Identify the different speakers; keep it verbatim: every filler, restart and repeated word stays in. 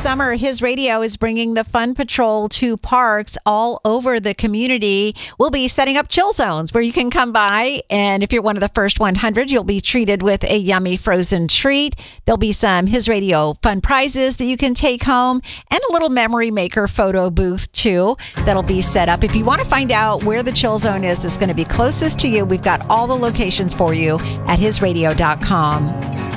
Speaker 1: summer, His Radio is bringing the Fun Patrol to parks all over the community. We'll be setting up chill zones where you can come by, and if you're one of the first one hundred, you'll be treated with a yummy frozen treat. There'll be some His Radio fun prizes that you can take home, and a little memory maker photo booth too that'll be set up. If you want to find out where the chill zone is that's going to be closest to you, we've got all the locations for you at his radio dot com.